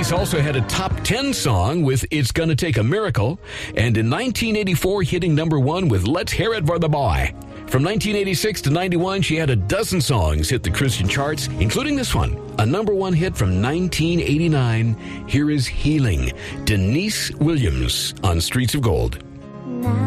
Denise also had a top 10 song with It's Gonna Take a Miracle, and in 1984 hitting number 1 with Let's Hear It for the Boy. From 1986 to 91, she had a dozen songs hit the Christian charts, including this one, a number 1 hit from 1989. Here is Healing, Denise Williams on Streets of Gold.